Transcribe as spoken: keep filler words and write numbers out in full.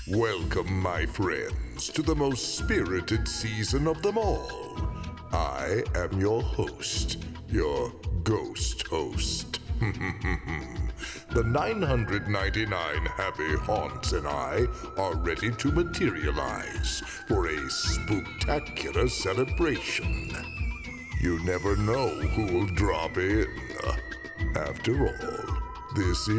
Welcome, my friends, to the most spirited season of them all. I am your host, your ghost host. The nine hundred ninety-nine happy haunts and I are ready to materialize for a spooktacular celebration. You never know who will drop in. After all, this is